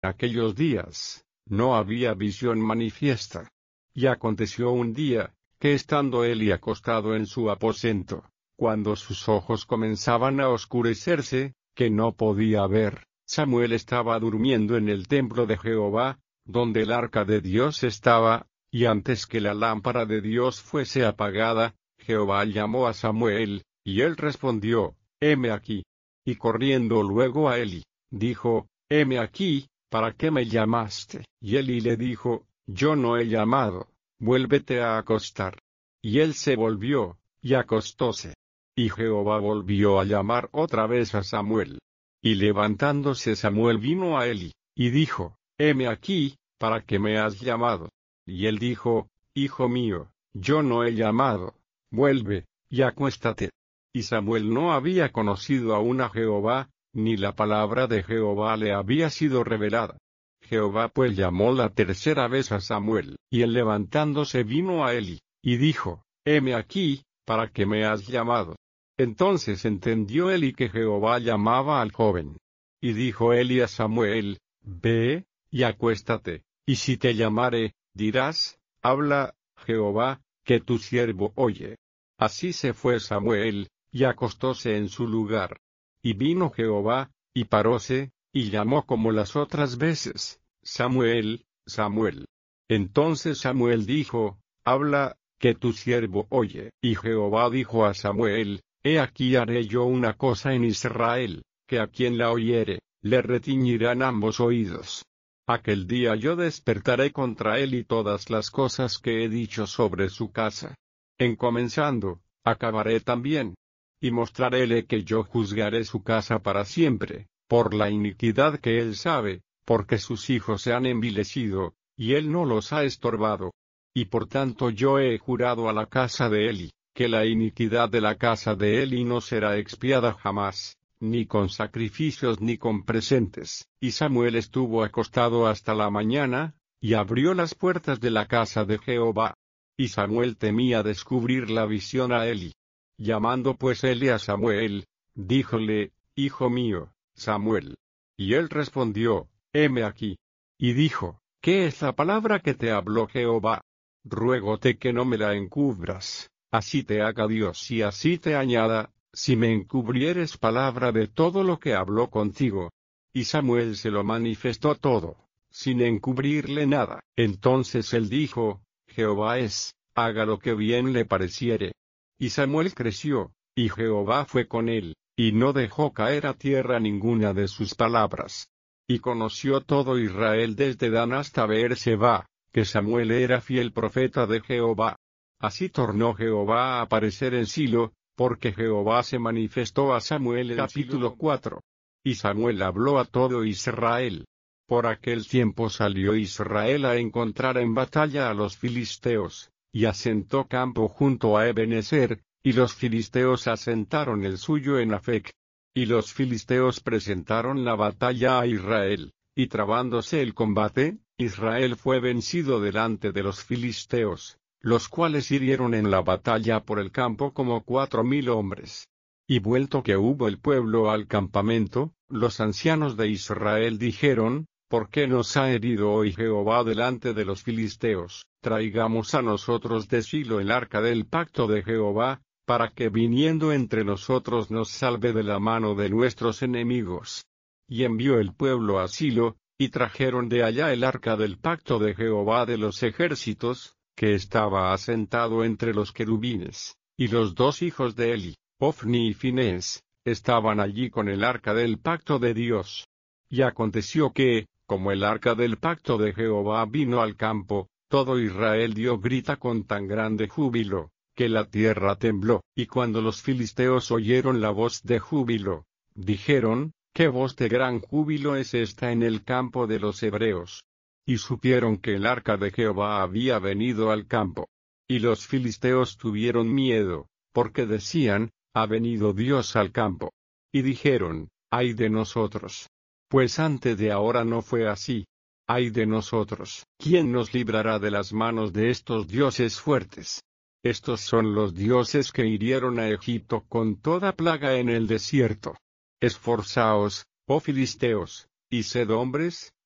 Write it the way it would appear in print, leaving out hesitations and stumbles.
Aquellos días, no había visión manifiesta. Y aconteció un día, que estando Eli acostado en su aposento, cuando sus ojos comenzaban a oscurecerse, que no podía ver, Samuel estaba durmiendo en el templo de Jehová, donde el arca de Dios estaba, y antes que la lámpara de Dios fuese apagada, Jehová llamó a Samuel, y él respondió, heme aquí. Y corriendo luego a Eli, dijo, heme aquí, ¿para qué me llamaste? Y Eli le dijo, yo no he llamado, vuélvete a acostar. Y él se volvió, y acostóse. Y Jehová volvió a llamar otra vez a Samuel. Y levantándose Samuel vino a Eli, y dijo, heme aquí, ¿para qué me has llamado? Y él dijo, hijo mío, yo no he llamado, vuelve, y acuéstate. Y Samuel no había conocido aún a Jehová, ni la palabra de Jehová le había sido revelada. Jehová pues llamó la tercera vez a Samuel, y él levantándose vino a Eli, y dijo, heme aquí, ¿para qué me has llamado? Entonces entendió Eli que Jehová llamaba al joven. Y dijo Eli a Samuel, ve, y acuéstate, y si te llamare, dirás, habla, Jehová, que tu siervo oye. Así se fue Samuel, y acostóse en su lugar. Y vino Jehová, y paróse, y llamó como las otras veces, Samuel, Samuel. Entonces Samuel dijo, habla, que tu siervo oye. Y Jehová dijo a Samuel, he aquí haré yo una cosa en Israel, que a quien la oyere, le retiñirán ambos oídos. Aquel día yo despertaré contra él y todas las cosas que he dicho sobre su casa. En comenzando, acabaré también. Y mostraréle que yo juzgaré su casa para siempre, por la iniquidad que él sabe, porque sus hijos se han envilecido, y él no los ha estorbado. Y por tanto yo he jurado a la casa de Eli, que la iniquidad de la casa de Eli no será expiada jamás, ni con sacrificios ni con presentes. Y Samuel estuvo acostado hasta la mañana, y abrió las puertas de la casa de Jehová. Y Samuel temía descubrir la visión a Eli. Llamando pues Eli a Samuel, díjole, hijo mío, Samuel. Y él respondió, heme aquí. Y dijo, ¿qué es la palabra que te habló Jehová? Ruégote que no me la encubras, así te haga Dios y así te añada, si me encubrieres palabra de todo lo que habló contigo. Y Samuel se lo manifestó todo, sin encubrirle nada. Entonces él dijo, Jehová es, haga lo que bien le pareciere. Y Samuel creció, y Jehová fue con él, y no dejó caer a tierra ninguna de sus palabras. Y conoció todo Israel desde Dan hasta Beer-seba, que Samuel era fiel profeta de Jehová. Así tornó Jehová a aparecer en Silo, porque Jehová se manifestó a Samuel. Capítulo 4. Y Samuel habló a todo Israel. Por aquel tiempo salió Israel a encontrar en batalla a los filisteos, y asentó campo junto a Ebenezer, y los filisteos asentaron el suyo en Afec. Y los filisteos presentaron la batalla a Israel, y trabándose el combate, Israel fue vencido delante de los filisteos, los cuales hirieron en la batalla por el campo como 4000 hombres. Y vuelto que hubo el pueblo al campamento, los ancianos de Israel dijeron, ¿por qué nos ha herido hoy Jehová delante de los filisteos? Traigamos a nosotros de Silo el arca del pacto de Jehová, para que viniendo entre nosotros nos salve de la mano de nuestros enemigos. Y envió el pueblo a Silo, y trajeron de allá el arca del pacto de Jehová de los ejércitos, que estaba asentado entre los querubines, y los dos hijos de Eli, Ofni y Finés, estaban allí con el arca del pacto de Dios. Y aconteció que, como el arca del pacto de Jehová vino al campo, todo Israel dio grita con tan grande júbilo, que la tierra tembló. Y cuando los filisteos oyeron la voz de júbilo, dijeron, ¿qué voz de gran júbilo es esta en el campo de los hebreos? Y supieron que el arca de Jehová había venido al campo. Y los filisteos tuvieron miedo, porque decían, ha venido Dios al campo. Y dijeron, ay de nosotros. Pues antes de ahora no fue así. Ay de nosotros. ¿Quién nos librará de las manos de estos dioses fuertes? Estos son los dioses que hirieron a Egipto con toda plaga en el desierto. Esforzaos, oh filisteos, y sed hombres,